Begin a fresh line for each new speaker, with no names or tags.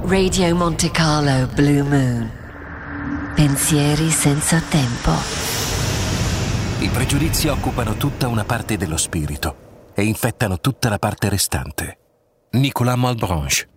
Radio Monte Carlo Blue Moon. Pensieri senza tempo.
I pregiudizi occupano tutta una parte dello spirito e infettano tutta la parte restante. Nicolas Malebranche.